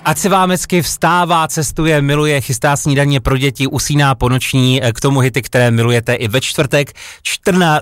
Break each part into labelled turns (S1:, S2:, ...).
S1: Ať se vám hezky vstává, cestuje, miluje, chystá snídaně pro děti, usíná po noční, k tomu hity, které milujete i ve čtvrtek, 14.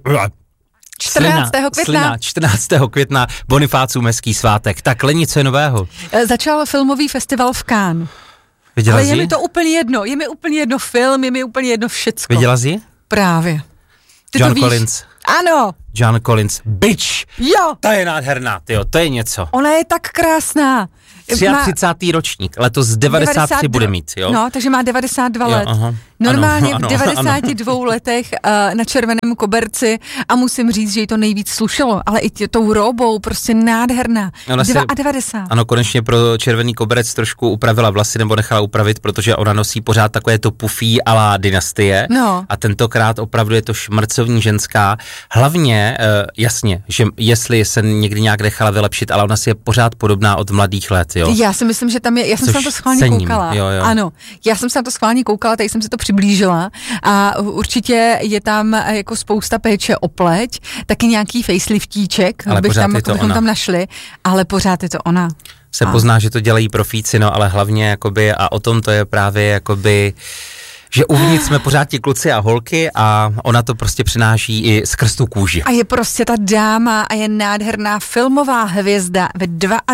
S1: května, Bonifácův hezký svátek. Tak Leni, co je nového?
S2: Začal filmový festival v Cannes.
S1: Viděla jsi?
S2: Ale je mi to úplně jedno film, je mi úplně jedno všecko.
S1: Viděla jsi?
S2: Právě. Ty
S1: John
S2: to víš?
S1: Collins.
S2: Ano.
S1: John Collins. Bitch.
S2: Jo.
S1: Ta je nádherná, tyjo, to je něco.
S2: Ona je tak krásná.
S1: 33. ročník, letos 93 bude mít, jo?
S2: No, takže má 92 let.
S1: Aha.
S2: Normálně
S1: ano,
S2: v 92 letech na červeném koberci a musím říct, že jí to nejvíc slušelo, ale i tou robou, prostě nádherná. 92.
S1: Ano, konečně pro červený koberec trošku upravila vlasy nebo nechala upravit, protože ona nosí pořád takové to pufí a la Dynastie.
S2: No.
S1: A tentokrát opravdu je to šmrcovní ženská. Hlavně, jasně, že jestli se někdy nějak nechala vylepšit, ale ona si je pořád podobná od mladých let, jo?
S2: Já si myslím, že tam je, já jsem se na to schválně koukala.
S1: Jo.
S2: Ano, já jsem se na to schválně koukala, tady jsem si to přiblížila a určitě je tam jako spousta péče o pleť, taky nějaký faceliftíček, bychom tam našli, ale pořád je to ona.
S1: Se pozná, že to dělají profíci, no, ale hlavně jakoby, a o tom to je právě jakoby, že uvnitř jsme pořád ti kluci a holky a ona to prostě přináší i skrz tu kůži. A
S2: je prostě ta dáma a je nádherná filmová hvězda ve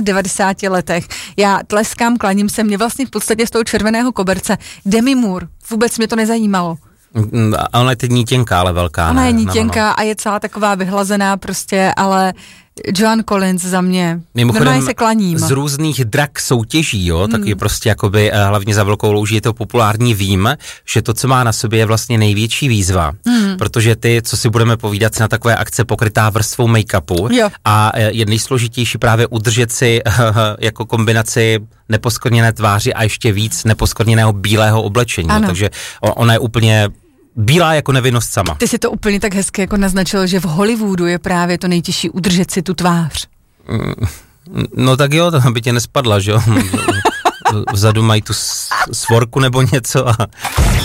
S2: 92 letech. Já tleskám, klaním se, mě vlastně v podstatě z toho červeného koberce Demi Moore, vůbec mě to nezajímalo.
S1: A ona je teď nítěnká, ale velká.
S2: Ona je nítěnká a je celá taková vyhlazená prostě, ale John Collins za mě. Normálně se klaním.
S1: Z různých drag soutěží, jo, taky prostě jakoby hlavně za velkou louží je to populární, vím, že to, co má na sobě, je vlastně největší výzva, protože ty, co si budeme povídat, na takové akce pokrytá vrstvou make-upu a je nejsložitější právě udržet si jako kombinaci neposkvrněné tváři a ještě víc neposkvrněného bílého oblečení, takže ona je úplně bílá jako nevinnost sama.
S2: Ty si to úplně tak hezky jako naznačil, že v Hollywoodu je právě to nejtěžší udržet si tu tvář.
S1: No tak jo, to by tě nespadla, že jo? Vzadu mají tu svorku nebo něco a